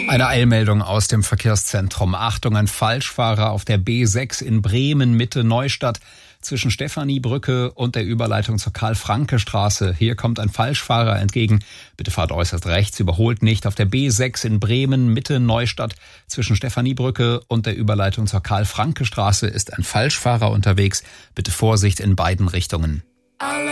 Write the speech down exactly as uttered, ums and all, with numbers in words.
Eine Eilmeldung aus dem Verkehrszentrum. Achtung, ein Falschfahrer auf der B sechs in Bremen, Mitte Neustadt. Zwischen Stephaniebrücke und der Überleitung zur Karl-Franke-Straße. Hier kommt ein Falschfahrer entgegen. Bitte fahrt äußerst rechts, überholt nicht. Auf der B sechs in Bremen, Mitte Neustadt. Zwischen Stephaniebrücke und der Überleitung zur Karl-Franke-Straße ist ein Falschfahrer unterwegs. Bitte Vorsicht in beiden Richtungen.